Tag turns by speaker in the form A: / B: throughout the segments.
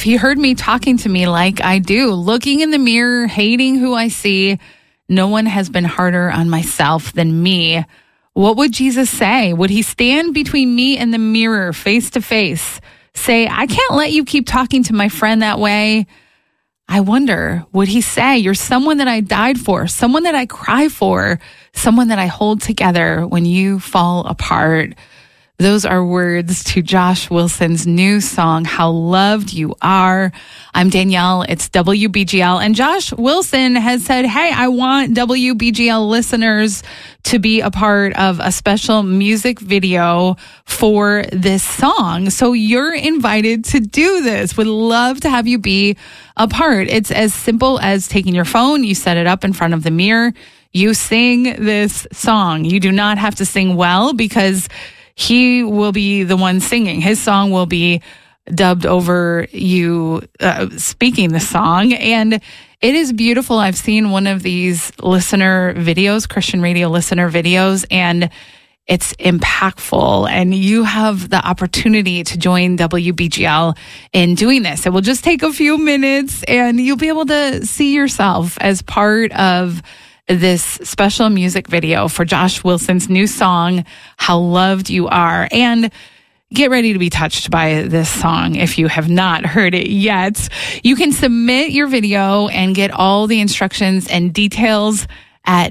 A: he heard me talking to me like I do, looking in the mirror, hating who I see, no one has been harder on myself than me, what would Jesus say? Would he stand between me and the mirror face to face, say, I can't let you keep talking to my friend that way? I wonder, would he say, you're someone that I died for, someone that I cry for, someone that I hold together when you fall apart? Those are words to Josh Wilson's new song, How Loved You Are. I'm Danielle. It's WBGL. And Josh Wilson has said, hey, I want WBGL listeners to be a part of a special music video for this song. So you're invited to do this. Would love to have you be a part. It's as simple as taking your phone, you set it up in front of the mirror, you sing this song. You do not have to sing well because he will be the one singing. His song will be dubbed over you speaking the song. And it is beautiful. I've seen one of these listener videos, Christian radio listener videos, and it's impactful. And you have the opportunity to join WBGL in doing this. It will just take a few minutes and you'll be able to see yourself as part of this special music video for Josh Wilson's new song, How Loved You Are. And get ready to be touched by this song if you have not heard it yet. You can submit your video and get all the instructions and details at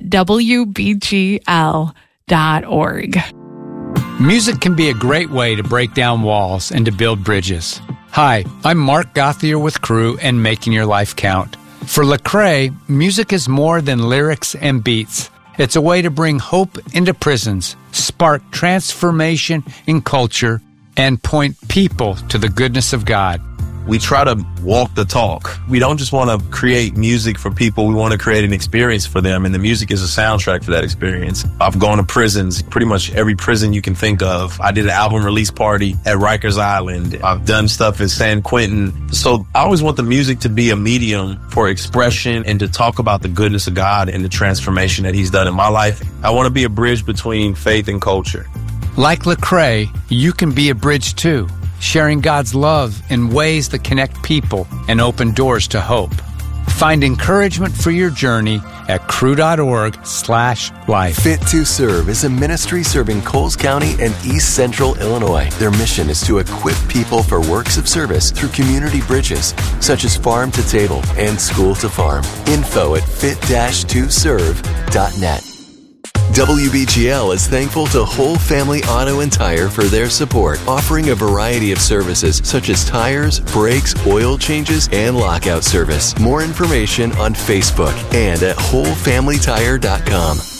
A: WBGL.org.
B: Music can be a great way to break down walls and to build bridges. Hi, I'm Mark Gothier with Crew and Making Your Life Count. For Lecrae, music is more than lyrics and beats. It's a way to bring hope into prisons, spark transformation in culture, and point people to the goodness of God.
C: We try to walk the talk. We don't just want to create music for people. We want to create an experience for them, and the music is a soundtrack for that experience. I've gone to prisons, pretty much every prison you can think of. I did an album release party at Rikers Island. I've done stuff at San Quentin. So I always want the music to be a medium for expression and to talk about the goodness of God and the transformation that He's done in my life. I want to be a bridge between faith and culture.
B: Like Lecrae, you can be a bridge too, sharing God's love in ways that connect people and open doors to hope. Find encouragement for your journey at crew.org/life.
D: Fit to Serve is a ministry serving Coles County and East Central Illinois. Their mission is to equip people for works of service through community bridges, such as farm to table and school to farm. Info at fit-2serve.net. WBGL is thankful to Whole Family Auto and Tire for their support, offering a variety of services such as tires, brakes, oil changes, and lockout service. More information on Facebook and at wholefamilytire.com.